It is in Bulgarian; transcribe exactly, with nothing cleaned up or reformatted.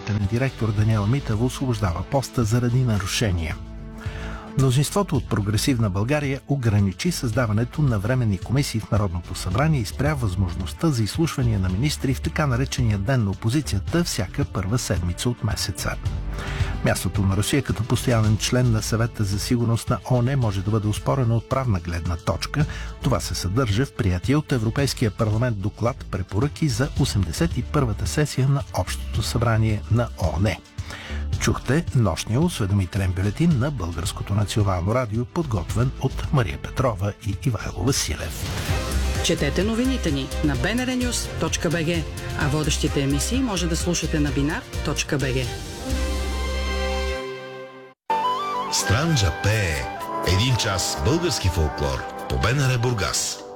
изпълнителен директор Даниела Митева освобождава поста заради нарушения. Мнозинството от Прогресивна България ограничи създаването на временни комисии в Народното събрание и спря възможността за изслушвания на министри в така наречения ден на опозицията всяка първа седмица от месеца. Мястото на Русия като постоянен член на Съвета за сигурност на ООН може да бъде оспорено от правна гледна точка. Това се съдържа в приятия от Европейския парламент доклад препоръки за осемдесет и първата сесия на Общото събрание на ООН. Чухте нощния осведомителен бюлетин на Българското национално радио, подготвен от Мария Петрова и Ивайло Василев. Четете новините ни на би ен ар нюз точка би джи, а водещите емисии може да слушате на бинар точка би джи. Странджа пее. Един час български фолклор по БНР Бургас.